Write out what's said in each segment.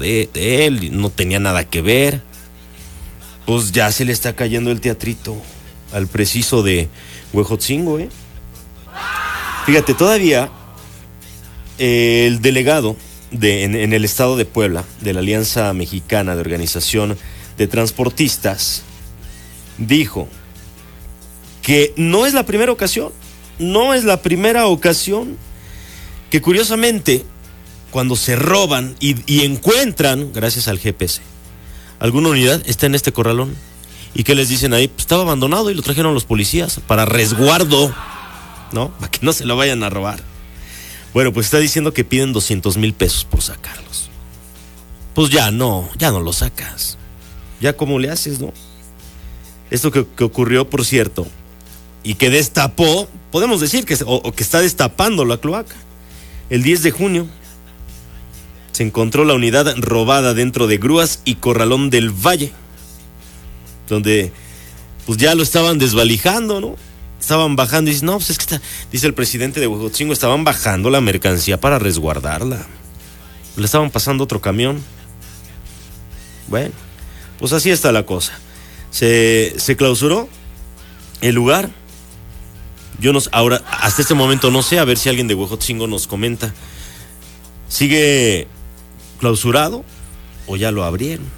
de él, no tenía nada que ver. Pues ya se le está cayendo el teatrito al preciso de Huejotzingo, ¿eh? Fíjate, todavía el delegado en el estado de Puebla, de la Alianza Mexicana de Organización de Transportistas, dijo que no es la primera ocasión que curiosamente cuando se roban y encuentran, gracias al GPS, alguna unidad está en este corralón y que les dicen ahí, pues estaba abandonado y lo trajeron los policías para resguardo, ¿no? Para que no se lo vayan a robar. Bueno, pues está diciendo que piden 200,000 pesos por sacarlos. Pues ya no lo sacas. Ya cómo le haces, ¿no? Esto que ocurrió, por cierto, y que destapó, podemos decir que está destapando la cloaca. El 10 de junio se encontró la unidad robada dentro de Grúas y Corralón del Valle, donde pues ya lo estaban desvalijando, ¿no? Estaban bajando y dice, no, pues es que dice el presidente de Huejotzingo, estaban bajando la mercancía para resguardarla. Le estaban pasando otro camión. Bueno, pues así está la cosa. Se clausuró el lugar. Ahora, hasta este momento no sé, a ver si alguien de Huejotzingo nos comenta. ¿Sigue clausurado o ya lo abrieron?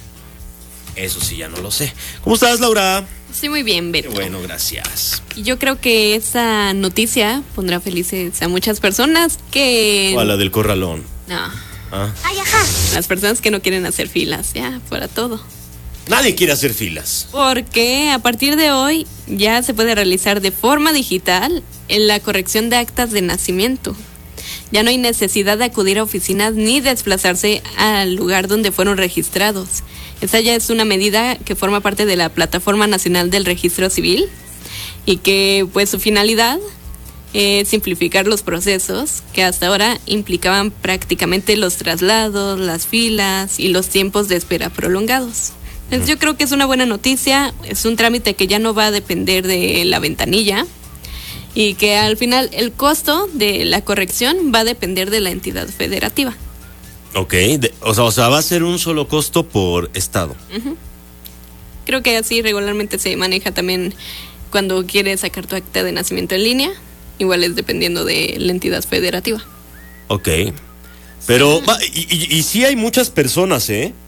Eso sí, ya no lo sé. ¿Cómo estás, Laura? Estoy muy bien, Beto. Qué bueno, gracias. Y yo creo que esta noticia pondrá felices a muchas personas que... ¿O a la del corralón? No. ¿Ah? Ay, ajá. Las personas que no quieren hacer filas, ya, fuera todo. Nadie quiere hacer filas. Porque a partir de hoy ya se puede realizar de forma digital en la corrección de actas de nacimiento. Ya no hay necesidad de acudir a oficinas ni desplazarse al lugar donde fueron registrados. Esta ya es una medida que forma parte de la Plataforma Nacional del Registro Civil y que pues su finalidad es simplificar los procesos que hasta ahora implicaban prácticamente los traslados, las filas y los tiempos de espera prolongados. Entonces, yo creo que es una buena noticia, es un trámite que ya no va a depender de la ventanilla y que al final el costo de la corrección va a depender de la entidad federativa. Ok, o sea, va a ser un solo costo por estado. Uh-huh. Creo que así regularmente se maneja también cuando quieres sacar tu acta de nacimiento en línea, igual es dependiendo de la entidad federativa. Ok, pero y sí hay muchas personas,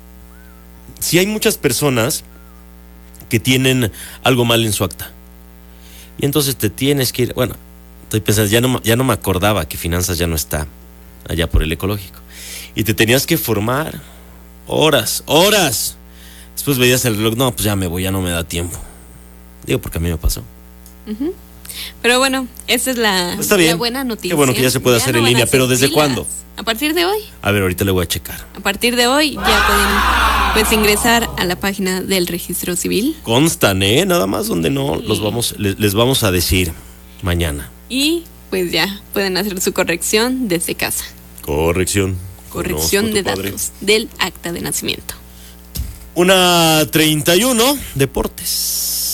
sí hay muchas personas que tienen algo mal en su acta. Y entonces te tienes que ir, bueno, estoy pensando, ya no me acordaba que Finanzas ya no está allá por el ecológico. Y te tenías que formar horas. Después veías el reloj, no, pues ya me voy, ya no me da tiempo. Digo, porque a mí me pasó. Uh-huh. Pero bueno, esa es la buena noticia. Qué bueno que ya se puede hacer en línea, pero ¿desde cuándo? A partir de hoy. A ver, ahorita le voy a checar. A partir de hoy ya pueden ingresar a la página del Registro Civil. Constan, nada más donde no les vamos a decir mañana. Y pues ya pueden hacer su corrección desde casa. Corrección de datos del acta de nacimiento. 1:31, deportes.